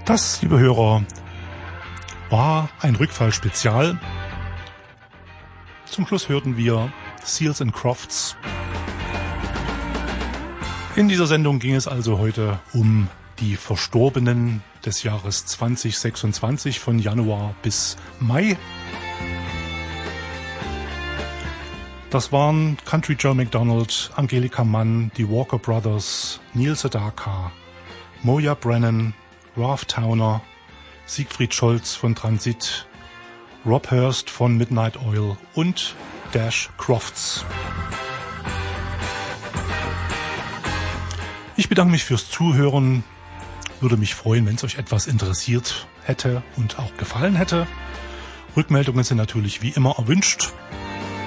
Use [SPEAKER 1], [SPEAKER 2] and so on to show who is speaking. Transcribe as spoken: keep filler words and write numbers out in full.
[SPEAKER 1] Das, liebe Hörer, war ein Rückfall-Spezial. Zum Schluss hörten wir Seals and Crofts. In dieser Sendung ging es also heute um die Verstorbenen des Jahres zwanzig sechsundzwanzig von Januar bis Mai. Das waren Country Joe McDonald, Angelika Mann, die Walker Brothers, Neil Sedaka, Moya Brennan, Ralph Towner, Siegfried Scholz von Transit, Rob Hurst von Midnight Oil und Dash Crofts. Ich bedanke mich fürs Zuhören. Würde mich freuen, wenn es euch etwas interessiert hätte und auch gefallen hätte. Rückmeldungen sind natürlich wie immer erwünscht.